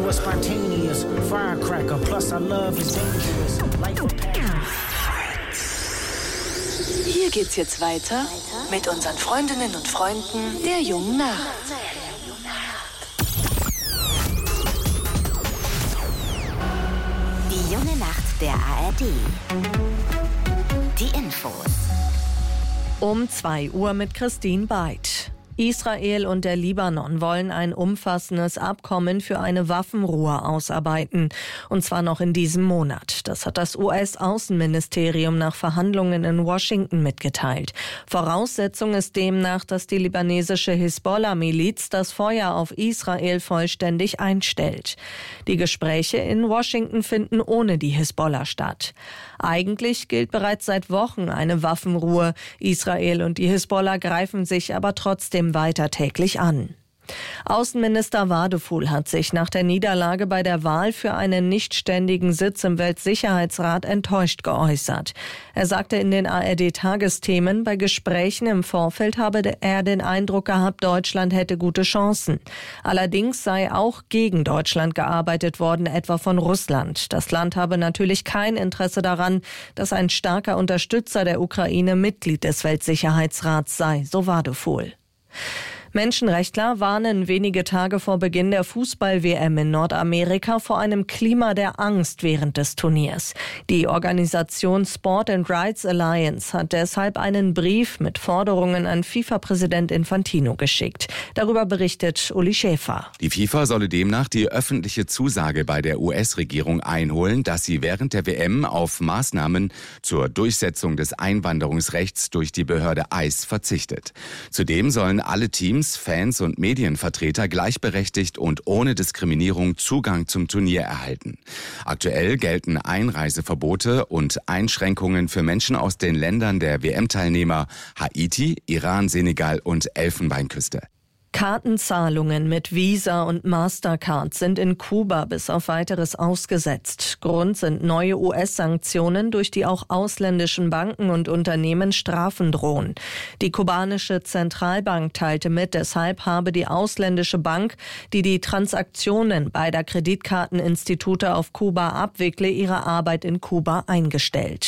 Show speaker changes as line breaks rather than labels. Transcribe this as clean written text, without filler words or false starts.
a spontaneous firecracker. Plus our love is dangerous. Life of passion.
Hier geht's jetzt weiter mit unseren Freundinnen und Freunden der Jungen Nacht.
Die junge Nacht der ARD. Die Infos.
Um 2 Uhr mit Christine Beid. Israel und der Libanon wollen ein umfassendes Abkommen für eine Waffenruhe ausarbeiten. Und zwar noch in diesem Monat. Das hat das US-Außenministerium nach Verhandlungen in Washington mitgeteilt. Voraussetzung ist demnach, dass die libanesische Hisbollah-Miliz das Feuer auf Israel vollständig einstellt. Die Gespräche in Washington finden ohne die Hisbollah statt. Eigentlich gilt bereits seit Wochen eine Waffenruhe. Israel und die Hisbollah greifen sich aber trotzdem weiter täglich an. Außenminister Wadefuhl hat sich nach der Niederlage bei der Wahl für einen nichtständigen Sitz im Weltsicherheitsrat enttäuscht geäußert. Er sagte in den ARD-Tagesthemen, bei Gesprächen im Vorfeld habe er den Eindruck gehabt, Deutschland hätte gute Chancen. Allerdings sei auch gegen Deutschland gearbeitet worden, etwa von Russland. Das Land habe natürlich kein Interesse daran, dass ein starker Unterstützer der Ukraine Mitglied des Weltsicherheitsrats sei, so Wadefuhl. Menschenrechtler warnen wenige Tage vor Beginn der Fußball-WM in Nordamerika vor einem Klima der Angst während des Turniers. Die Organisation Sport and Rights Alliance hat deshalb einen Brief mit Forderungen an FIFA-Präsident Infantino geschickt. Darüber berichtet Uli Schäfer.
Die FIFA solle demnach die öffentliche Zusage bei der US-Regierung einholen, dass sie während der WM auf Maßnahmen zur Durchsetzung des Einwanderungsrechts durch die Behörde ICE verzichtet. Zudem sollen alle Teams, Fans und Medienvertreter gleichberechtigt und ohne Diskriminierung Zugang zum Turnier erhalten. Aktuell gelten Einreiseverbote und Einschränkungen für Menschen aus den Ländern der WM-Teilnehmer Haiti, Iran, Senegal und Elfenbeinküste.
Kartenzahlungen mit Visa und Mastercard sind in Kuba bis auf Weiteres ausgesetzt. Grund sind neue US-Sanktionen, durch die auch ausländischen Banken und Unternehmen Strafen drohen. Die kubanische Zentralbank teilte mit, deshalb habe die ausländische Bank, die die Transaktionen beider Kreditkarteninstitute auf Kuba abwickle, ihre Arbeit in Kuba eingestellt.